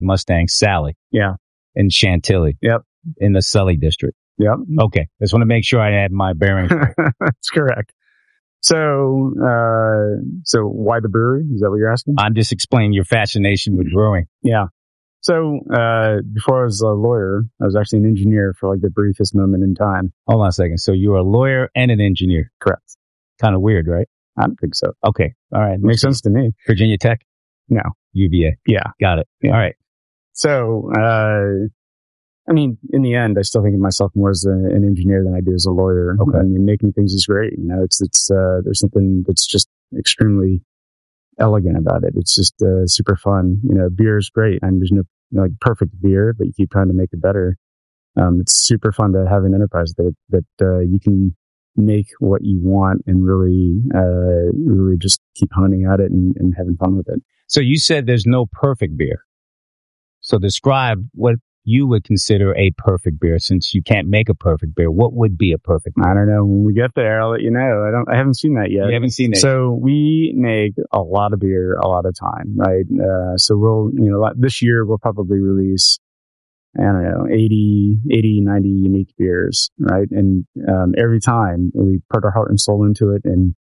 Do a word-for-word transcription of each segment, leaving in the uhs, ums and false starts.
Mustang Sally. Yeah. In Chantilly. Yep. In the Sully district. Yep. Okay. Just want to make sure I had my bearings right. That's correct. So, uh, so why the brewery? Is that what you're asking? I'm just explaining your fascination with brewing. Yeah. So, uh, before I was a lawyer, I was actually an engineer for like the briefest moment in time. Hold on a second. So you were a lawyer and an engineer. Correct. Kind of weird, right? I don't think so. Okay. All right. Makes sense to me. Virginia Tech? No. U V A. Yeah. Got it. Yeah. All right. So, uh, I mean, in the end, I still think of myself more as a, an engineer than I do as a lawyer. Okay. I mean, making things is great. You know, it's, it's, uh, there's something that's just extremely elegant about it. It's just, uh, super fun. You know, beer is great and there's no, you know, like perfect beer, but you keep trying to make it better. Um, it's super fun to have an enterprise that, that, uh, you can make what you want and really, uh, really just keep honing at it and, and having fun with it. So you said there's no perfect beer. So describe what you would consider a perfect beer, since you can't make a perfect beer. What would be a perfect beer? I don't know. When we get there, I'll let you know. I don't, I haven't seen that yet. You haven't seen that. So we make a lot of beer a lot of time, right? Uh, so we'll, you know, this year we'll probably release, I don't know, eighty, eighty, ninety unique beers, right? And, um, every time we put our heart and soul into it, and,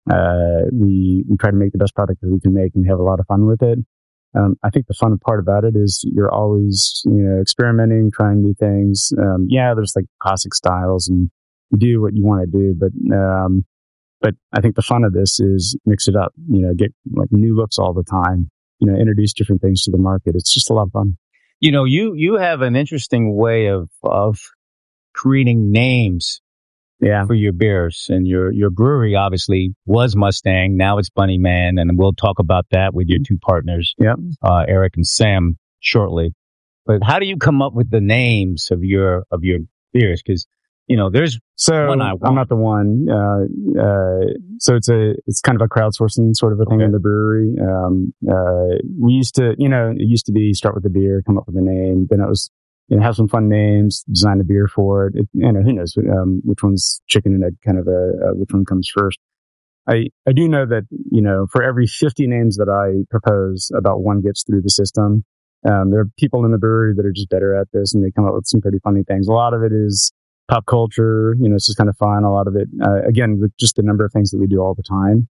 uh, we, we try to make the best product that we can make and have a lot of fun with it. Um, I think the fun part about it is you're always, you know, experimenting, trying new things. Um, yeah, there's like classic styles and you do what you want to do, but, um, but I think the fun of this is mix it up, you know, get like new looks all the time, you know, introduce different things to the market. It's just a lot of fun. You know, you, you have an interesting way of, of creating names. Yeah. For your beers, and your, your brewery obviously was Mustang. Now it's Bunny Man. And we'll talk about that with your two partners, yep. uh, Eric and Sam, shortly. But how do you come up with the names of your, of your beers? Cause, you know, there's so one I I'm not the one. Uh, uh, so it's a, it's kind of a crowdsourcing sort of a thing okay. in the brewery. Um, uh, we used to, you know, it used to be start with the beer, come up with a name. Then it was, you know, have some fun names, design a beer for it. it you know, who knows, um, which one's chicken and egg kind of a, uh, which one comes first. I, I do know that, you know, for every fifty names that I propose, about one gets through the system. Um, there are people in the brewery that are just better at this and they come up with some pretty funny things. A lot of it is pop culture, you know, it's just kind of fun. A lot of it, uh, again, with just the number of things that we do all the time.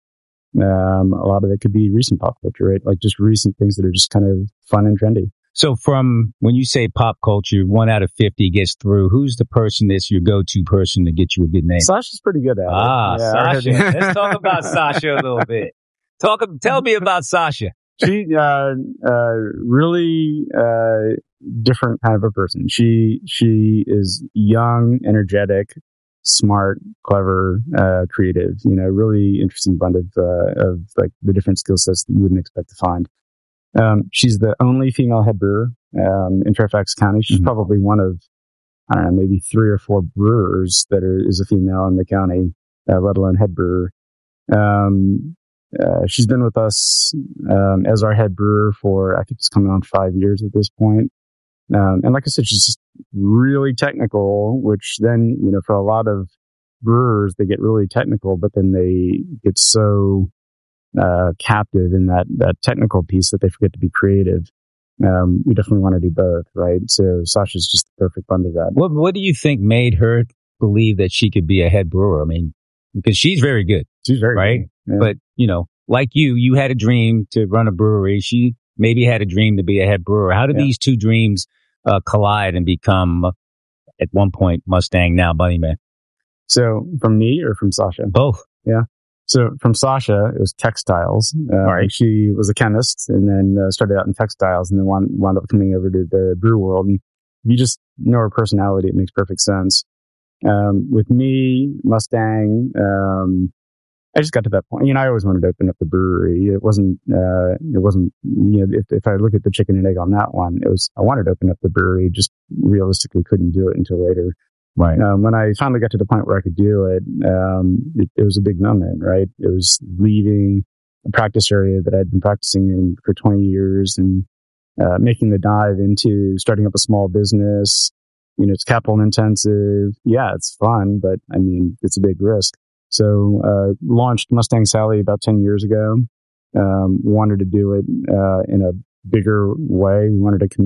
Um, a lot of it could be recent pop culture, right? Like just recent things that are just kind of fun and trendy. So from when you say pop culture, one out of fifty gets through, who's the person that's your go-to person to get you a good name? Sasha's pretty good at it. Ah, yeah, Sasha. Let's talk about Sasha a little bit. Talk, tell me about Sasha. She, uh, uh, really, uh, different kind of a person. She, she is young, energetic, smart, clever, uh, creative, you know, really interesting blend of, uh, of like the different skill sets that you wouldn't expect to find. Um, she's the only female head brewer, um, in Fairfax County. She's mm-hmm. probably one of, I don't know, maybe three or four brewers that are, is a female in the county, uh, let alone head brewer. Um, uh, she's been with us, um, as our head brewer for, I think it's coming on five years at this point. Um, and like I said, she's just really technical, which then, you know, for a lot of brewers, they get really technical, but then they get so, uh, captive in that, that technical piece that they forget to be creative. Um, we definitely want to do both, right? So Sasha's just the perfect blend of that. What, what do you think made her believe that she could be a head brewer? I mean, because she's very good. She's very right? good. Yeah. But, you know, like you, you had a dream to run a brewery. She maybe had a dream to be a head brewer. How did yeah. these two dreams, uh, collide and become, uh, at one point, Mustang, now Bunny Man? So from me or from Sasha? Both. Yeah. So from Sasha, it was textiles. Uh, right. She was a chemist and then uh, started out in textiles and then wound, wound up coming over to the brew world. And you just know her personality. It makes perfect sense. Um, with me, Mustang, um, I just got to that point. You know, I always wanted to open up the brewery. It wasn't, uh, it wasn't, you know, if, if I look at the chicken and egg on that one, it was, I wanted to open up the brewery, just realistically couldn't do it until later. Right. Um, when I finally got to the point where I could do it, um, it, it was a big moment, right? It was leaving a practice area that I'd been practicing in for twenty years and, uh, making the dive into starting up a small business. You know, it's capital intensive. Yeah, it's fun, but I mean, it's a big risk. So, uh, launched Mustang Sally about ten years ago. Um, wanted to do it, uh, in a bigger way. We wanted to connect